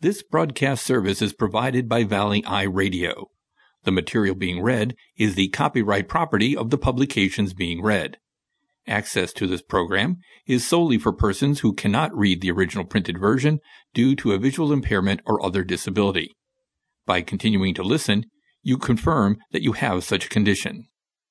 This broadcast service is provided by Valley Eye Radio. The material being read is the copyright property of the publications being read. Access to this program is solely for persons who cannot read the original printed version due to a visual impairment or other disability. By continuing to listen, you confirm that you have such a condition.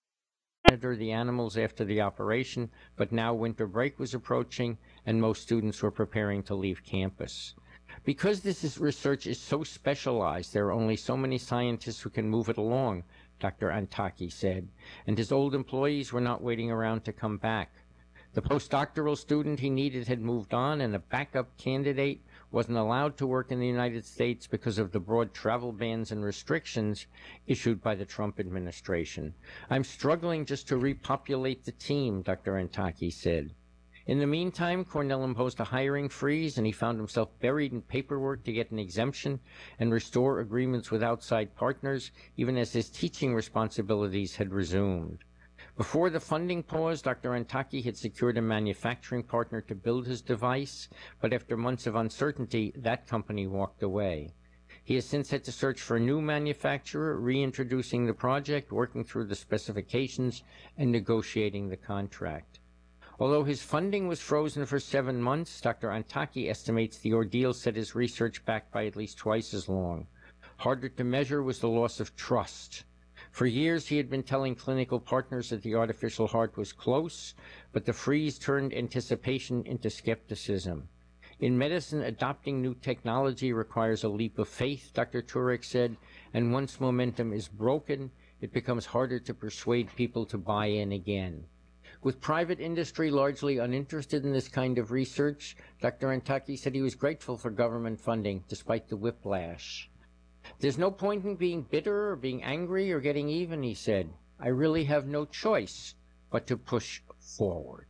Monitor the animals after the operation, but now winter break was approaching and most students were preparing to leave campus. Because research is so specialized, there are only so many scientists who can move it along, Dr. Antaki said, and his old employees were not waiting around to come back. The postdoctoral student he needed had moved on, and a backup candidate wasn't allowed to work in the United States because of the broad travel bans and restrictions issued by the Trump administration. "I'm struggling just to repopulate the team," Dr. Antaki said. In the meantime, Cornell imposed a hiring freeze, and he found himself buried in paperwork to get an exemption and restore agreements with outside partners, even as his teaching responsibilities had resumed. Before the funding pause, Dr. Antaki had secured a manufacturing partner to build his device, but after months of uncertainty, that company walked away. He has since had to search for a new manufacturer, reintroducing the project, working through the specifications, and negotiating the contract. Although his funding was frozen for 7 months, Dr. Antaki estimates the ordeal set his research back by at least twice as long. Harder to measure was the loss of trust. For years he had been telling clinical partners that the artificial heart was close, but the freeze turned anticipation into skepticism. In medicine, adopting new technology requires a leap of faith, Dr. Turek said, and once momentum is broken, it becomes harder to persuade people to buy in again. With private industry largely uninterested in this kind of research, Dr. Antaki said he was grateful for government funding, despite the whiplash. "There's no point in being bitter or being angry or getting even," he said. "I really have no choice but to push forward."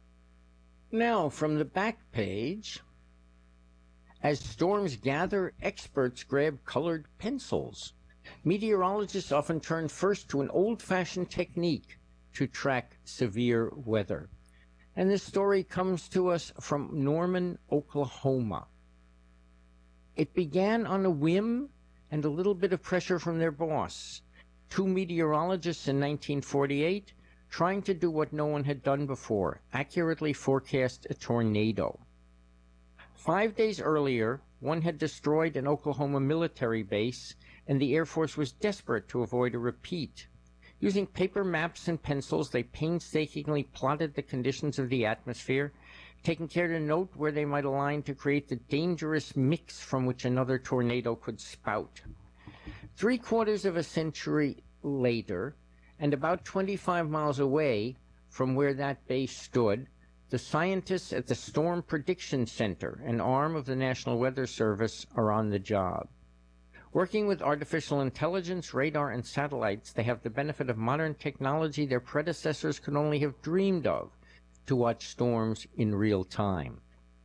Now, from the back page, as storms gather, experts grab colored pencils. Meteorologists often turn first to an old-fashioned technique to track severe weather. And this story comes to us from Norman, Oklahoma. It began on a whim and a little bit of pressure from their boss. 2 meteorologists in 1948 trying to do what no one had done before, accurately forecast a tornado. 5 days earlier, one had destroyed an Oklahoma military base, and the Air Force was desperate to avoid a repeat. Using paper maps and pencils, they painstakingly plotted the conditions of the atmosphere, taking care to note where they might align to create the dangerous mix from which another tornado could spout. 3/4 of a century later, and about 25 miles away from where that base stood, the scientists at the Storm Prediction Center, an arm of the National Weather Service, are on the job. Working with artificial intelligence, radar, and satellites, they have the benefit of modern technology their predecessors could only have dreamed of, to watch storms in real time.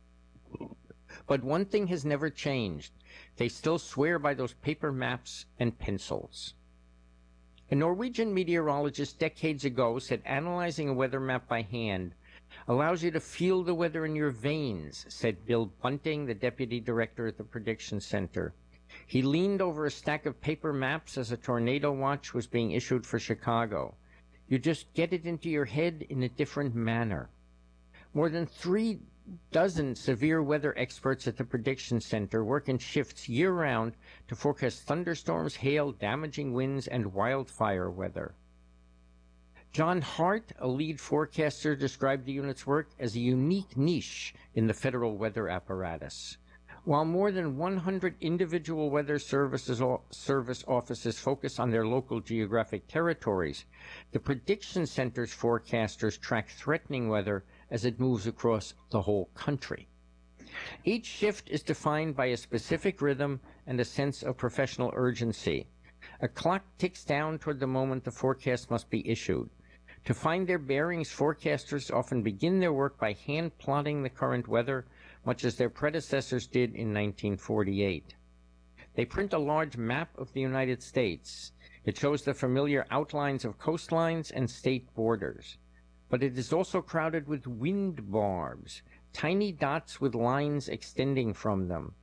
But one thing has never changed. They still swear by those paper maps and pencils. A Norwegian meteorologist decades ago said analyzing a weather map by hand allows you to feel the weather in your veins, said Bill Bunting, the deputy director at the Prediction Center. He leaned over a stack of paper maps as a tornado watch was being issued for Chicago. You just get it into your head in a different manner. More than 36 severe weather experts at the Prediction Center work in shifts year-round to forecast thunderstorms, hail, damaging winds, and wildfire weather. John Hart, a lead forecaster, described the unit's work as a unique niche in the federal weather apparatus. While more than 100 individual weather service offices focus on their local geographic territories, the Prediction Center's forecasters track threatening weather as it moves across the whole country. Each shift is defined by a specific rhythm and a sense of professional urgency. A clock ticks down toward the moment the forecast must be issued. To find their bearings, forecasters often begin their work by hand plotting the current weather, much as their predecessors did in 1948. They print a large map of the United States. It shows the familiar outlines of coastlines and state borders. But it is also crowded with wind barbs, tiny dots with lines extending from them.